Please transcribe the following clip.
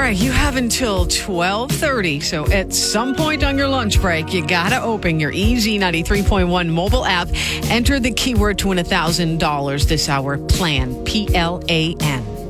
right, you have until 12:30. So at some point on your lunch break, you got to open your Easy 93.1 mobile app. Enter the keyword to win $1,000 this hour. PLAN, PLAN.